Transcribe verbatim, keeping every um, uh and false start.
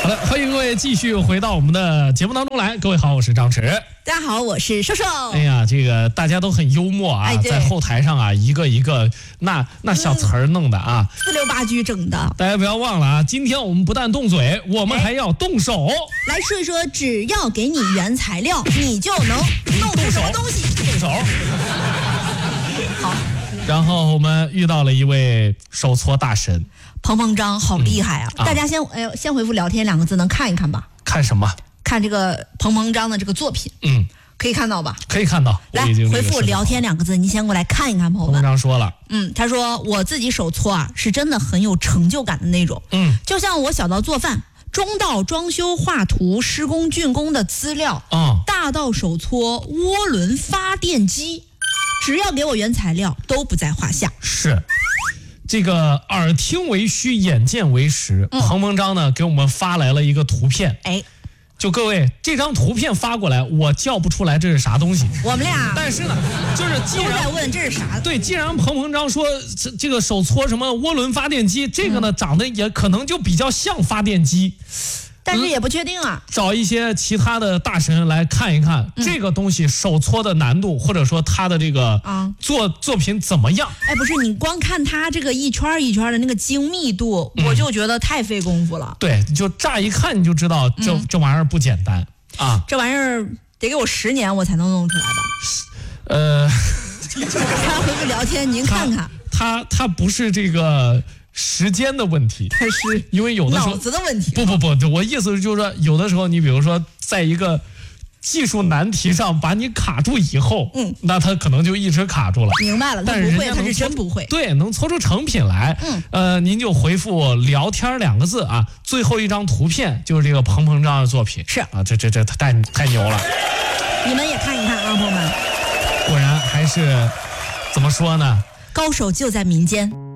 好的，欢迎各位继续回到我们的节目当中来。各位好，我是张弛。 大家好，我是瘦瘦。 哎呀，这个大家都很幽默啊， 哎、 在后台上啊，一个一个那那小词儿弄的啊， 四六八句整的。 大家不要忘了啊，今天我们不但动嘴，我们还要动手。哎、 来说一说，只要给你原材料，你就能弄出什么东西？ 动手。 好。 然后我们遇到了一位手搓大神。 彭彭章好厉害啊！嗯、啊大家先哎先回复聊天两个字，能看一看吧？ 看什么？ 看这个彭彭章的这个作品。 嗯， 可以看到吧？ 可以看到。 来回复聊天两个字，你先过来看一看，朋友们。 彭彭章说了， 嗯，他说我自己手搓啊，是真的很有成就感的那种。 嗯， 就像我小到做饭，中到装修画图、施工竣工的资料， 嗯， 大到手搓涡轮发电机，只要给我原材料，都不在话下。 是。这个耳听为虚，眼见为实。嗯、彭彭章呢给我们发来了一个图片， 哎， 就各位这张图片发过来，我叫不出来这是啥东西。 我们俩， 但是呢，就是既然都在问这是啥， 对，既然彭彭章说这这个手搓什么涡轮发电机，这个呢、嗯、长得也可能就比较像发电机。 但是也不确定啊、 嗯，找一些其他的大神来看一看、嗯、这个东西手搓的难度，或者说他的这个啊作作品怎么样？ 哎，不是，你光看他这个一圈一圈的那个精密度，嗯、我就觉得太费功夫了。 对，就乍一看你就知道这、嗯、这玩意儿不简单啊！ 这玩意儿得给我十年我才能弄出来吧？ 呃， 他回复聊天，您看看， 他他, 他不是这个。时间的问题， 它是因为有的时候脑子的问题。 不不不，我意思就是说，有的时候你比如说，在一个技术难题上把你卡住以后，嗯，那他可能就一直卡住了。 明白了， 但是不会，他是真不会。 对，能搓出成品来。嗯，呃，您就回复“聊天”两个字啊，最后一张图片就是这个彭彭章的作品。 是啊，这这这太太牛了。 你们也看一看啊，朋友们。 果然还是怎么说呢？ 高手就在民间。